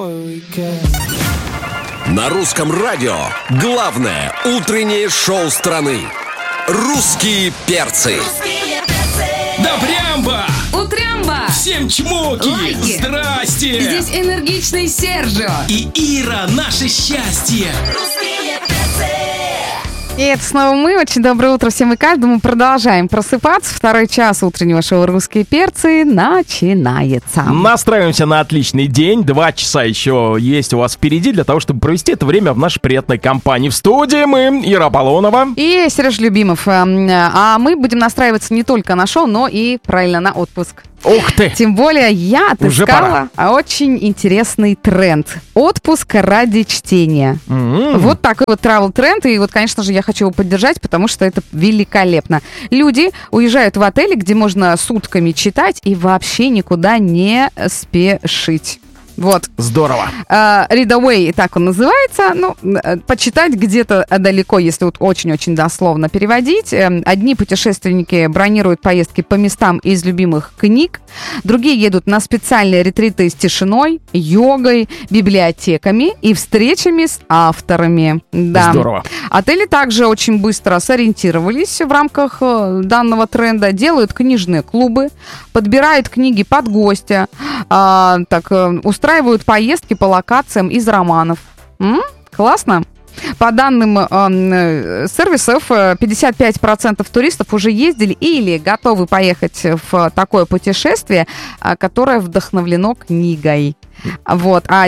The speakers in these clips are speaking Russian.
На русском радио главное утреннее шоу страны. Русские перцы. Да прямба! Утрямба! Всем чмоки! Лайки! Здрасте! Здесь энергичный Сержио. И Ира, наше счастье! И это снова мы. Очень доброе утро всем и каждому. Продолжаем просыпаться. Второй час утреннего шоу «Русские перцы» начинается. Настраиваемся на отличный день. 2 часа еще есть у вас впереди для того, чтобы провести это время в нашей приятной компании. В студии мы, Ира Аполлонова. И Сереж Любимов. А мы будем настраиваться не только на шоу, но и, правильно, на отпуск. Ух ты! Тем более я отыскала очень интересный тренд. Отпуск ради чтения. Вот такой вот travel-тренд. И вот, конечно же, я хочу его поддержать, потому что это великолепно. Люди уезжают в отели, где можно сутками читать и вообще никуда не спешить. Вот. Здорово. Read Away, так он называется. Ну, почитать где-то далеко, если вот очень-очень дословно переводить. Одни путешественники бронируют поездки по местам из любимых книг, другие едут на специальные ретриты с тишиной, йогой, библиотеками и встречами с авторами. Да. Здорово. Отели также очень быстро сориентировались в рамках данного тренда, делают книжные клубы, подбирают книги под гостя, устраивают поездки по локациям из романов. Классно. По данным сервисов, 55% туристов уже ездили или готовы поехать в такое путешествие, которое вдохновлено книгой. Вот. А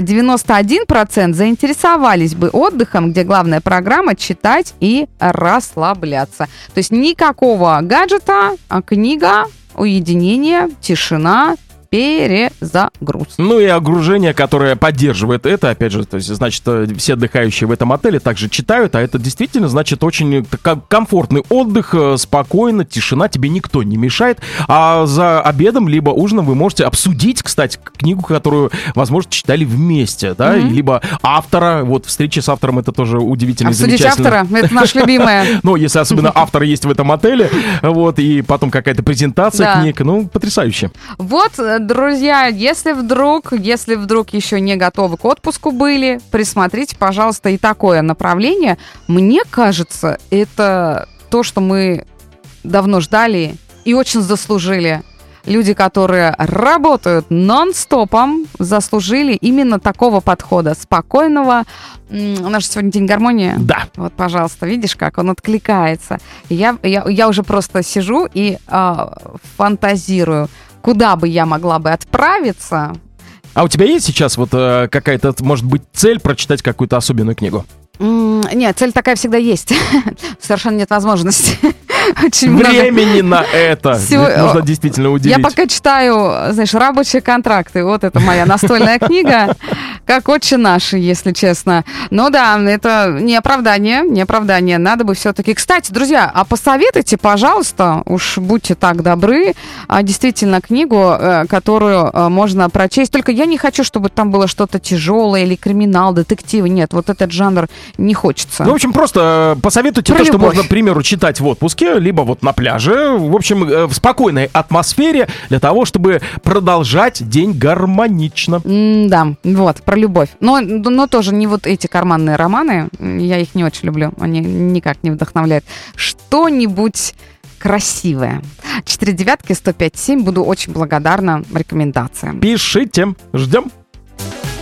91% заинтересовались бы отдыхом, где главная программа — читать и расслабляться. То есть никакого гаджета, а книга, уединение, тишина, перезагруз. Ну и огружение, которое поддерживает это, опять же, то есть, значит, все отдыхающие в этом отеле также читают, а это действительно, значит, очень комфортный отдых, спокойно, тишина, тебе никто не мешает, а за обедом либо ужином вы можете обсудить, кстати, книгу, которую, возможно, читали вместе, да, либо автора, вот встречи с автором, это тоже удивительно, обсудить замечательно. автора, это наш любимое. Ну, если особенно автор есть в этом отеле, вот, и потом какая-то презентация книг, ну, потрясающе. Вот, друзья, если вдруг еще не готовы к отпуску были, присмотрите, пожалуйста, и такое направление. Мне кажется, это то, что мы давно ждали и очень заслужили. Люди, которые работают нон-стопом, заслужили именно такого подхода, спокойного. У нас же сегодня день гармонии. Да. Вот, пожалуйста, видишь, как он откликается. Я уже просто сижу и фантазирую, куда бы я могла бы отправиться. А у тебя есть сейчас вот какая-то, может быть, цель прочитать какую-то особенную книгу? Нет, цель такая всегда есть. Совершенно нет возможности. Очень времени на это нужно действительно уделить. Я пока читаю, знаешь, рабочие контракты. Вот это моя настольная книга, как «Отче наш», если честно. Ну да, это не оправдание. Надо бы все-таки... Кстати, друзья, а посоветуйте, пожалуйста, уж будьте так добры, действительно книгу, которую можно прочесть. Только я не хочу, чтобы там было что-то тяжелое или криминал, детективы. Нет, вот этот жанр не хочется. Ну, в общем, просто посоветуйте то, что можно, к примеру, читать в отпуске, либо вот на пляже, в общем, в спокойной атмосфере, для того, чтобы продолжать день гармонично. Да, вот, про любовь. Но тоже не вот эти карманные романы, я их не очень люблю, они никак не вдохновляют. Что-нибудь красивое. 4 девятки, 105.7, буду очень благодарна рекомендациям. Пишите, ждем.